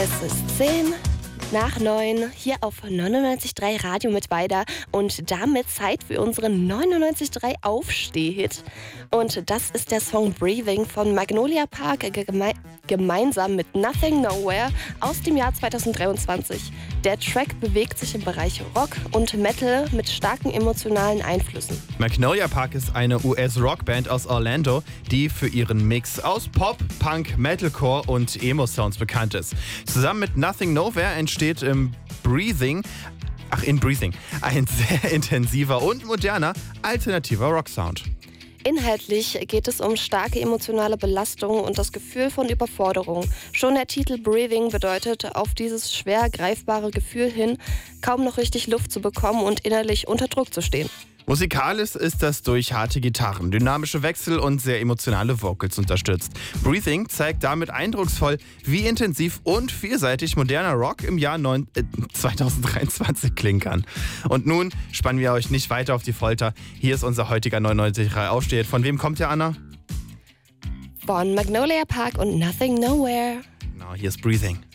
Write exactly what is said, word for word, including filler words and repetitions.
Es ist zehn nach neun hier auf neunundneunzig Komma drei Radio mit Weider und damit Zeit für unseren neunundneunzig Komma drei Aufsteh-Hit. Und das ist der Song Breathing von Magnolia Park geme- gemeinsam mit Nothing Nowhere aus dem Jahr zweitausenddreiundzwanzig. Der Track bewegt sich im Bereich Rock und Metal mit starken emotionalen Einflüssen. Magnolia Park ist eine U S-Rockband aus Orlando, die für ihren Mix aus Pop, Punk, Metalcore und Emo-Sounds bekannt ist. Zusammen mit Nothing Nowhere entsteht im Breathing, ach in Breathing, ein sehr intensiver und moderner alternativer Rocksound. Inhaltlich geht es um starke emotionale Belastung und das Gefühl von Überforderung. Schon der Titel Breathing bedeutet, auf dieses schwer greifbare Gefühl hin, kaum noch richtig Luft zu bekommen und innerlich unter Druck zu stehen. Musikalisch ist das durch harte Gitarren, dynamische Wechsel und sehr emotionale Vocals unterstützt. Breathing zeigt damit eindrucksvoll, wie intensiv und vielseitig moderner Rock im Jahr neun, äh, zweitausenddreiundzwanzig klingen kann. Und nun spannen wir euch nicht weiter auf die Folter. Hier ist unser heutiger neunundneunzig Komma drei Aufsteher. Von wem kommt der, Anna? Von Magnolia Park und Nothing Nowhere. Genau, hier ist Breathing.